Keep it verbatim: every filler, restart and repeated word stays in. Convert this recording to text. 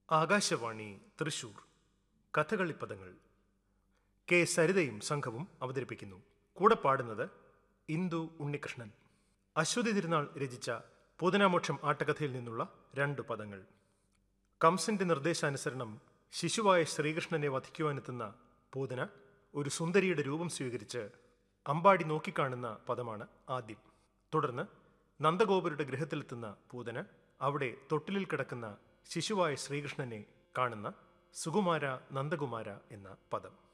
Akashvani Thrissur കഥകളിപ്പദങ്ങൾ K സരിതയും സംഘവും അവതരിപ്പിക്കുന്നു. കൂടെ പാടുന്നത് ഇന്ദു ഉണ്ണികൃഷ്ണൻ. അശ്വതി തിരുനാൾ രചിച്ച പൂതനാമോക്ഷം ആട്ടകഥയിൽ നിന്നുള്ള രണ്ടു പദങ്ങൾ. കംസന്റെ നിർദ്ദേശാനുസരണം ശിശുവായ ശ്രീകൃഷ്ണനെ വധിക്കുവാനെത്തുന്ന പൂതന ഒരു സുന്ദരിയുടെ രൂപം സ്വീകരിച്ച് അമ്പാടി നോക്കിക്കാണുന്ന പദമാണ് ആദ്യം. തുടർന്ന് നന്ദഗോപരുടെ ഗൃഹത്തിലെത്തുന്ന പൂതന അവിടെ തൊട്ടിലിൽ കിടക്കുന്ന ശിശുവായ ശ്രീകൃഷ്ണനെ കാണുന്ന സുകുമാര നന്ദകുമാര എന്ന പദം.